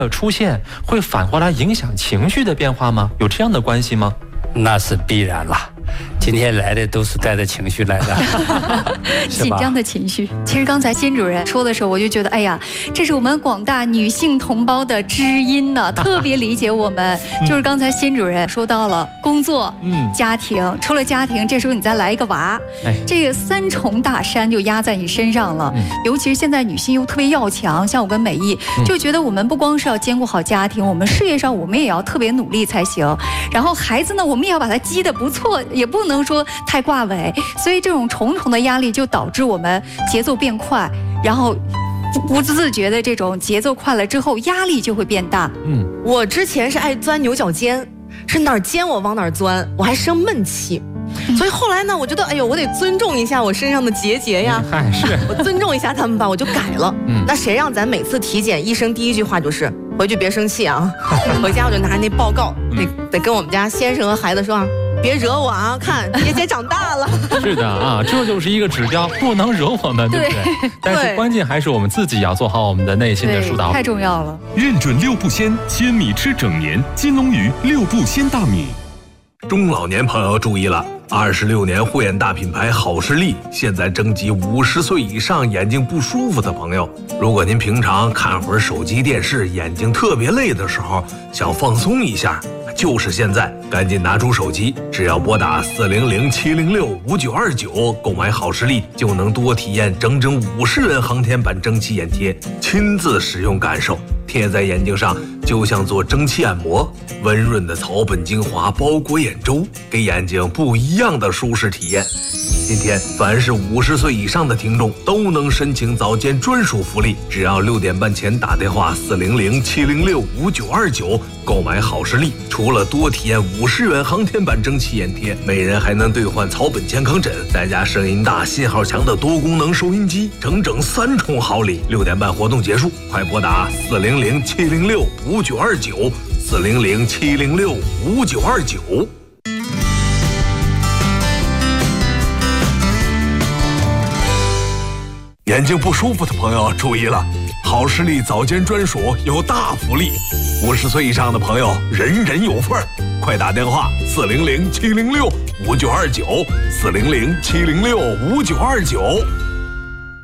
出现会反过来影响情绪的变化吗？有这样的关系吗？ 那是必然了。今天来的都是带着情绪来的， 紧张的情绪。其实刚才辛主任说的时候，我就觉得，哎呀，这是我们广大女性同胞的知音呢，特别理解我们。就是刚才辛主任说到了工作、家庭，除了家庭，这时候你再来一个娃，这个3重大山就压在你身上了。尤其是现在女性又特别要强，像我跟美意，就觉得我们不光是要兼顾好家庭，我们事业上我们也要特别努力才行。然后孩子呢，我们也要把他激得不错，也不能说太挂尾，所以这种重重的压力就导致我们节奏变快，然后不自觉的这种节奏快了之后，压力就会变大。 我之前是爱钻牛角尖，是哪儿尖我往哪儿钻，我还生闷气。所以后来呢，我觉得，哎呦，我得尊重一下我身上的结节呀，我尊重一下他们吧，我就改了。那谁让咱每次体检，医生第一句话就是回去别生气啊，回家我就拿着那报告，得跟我们家先生和孩子说啊，别惹我啊，看姐姐长大了。 是的啊，这就是一个指标，不能惹我们，对不对？但是关键还是我们自己要做好我们的内心的疏导， 太重要了。 认准六步鲜，鲜米吃整年，金龙鱼6步鲜大米。 中老年朋友注意了，26年护眼大品牌好视力现在征集50岁以上眼睛不舒服的朋友。如果您平常看会儿手机电视，眼睛特别累的时候，想放松一下，就是现在，赶紧拿出手机，只要拨打400-706-5929购买好视力，就能多体验整整50元航天版蒸汽眼贴，亲自使用感受，贴在眼睛上就像做蒸汽按摩，温润的草本精华包裹眼周，给眼睛不一样的舒适体验。今天凡是50岁以上的听众都能申请早间专属福利，只要6点半前打电话400-706-5929购买好视力，除了多体验50元航天版蒸汽眼贴，每人还能兑换草本健康枕，再加声音大、信号强的多功能收音机，整整3重好礼。6点半活动结束，快拨打400-706-5929 400-706-5929。眼睛不舒服的朋友注意了，好视力早间专属有大福利，50岁以上的朋友人人有份儿，快打电话400-706-5929 400-706-5929。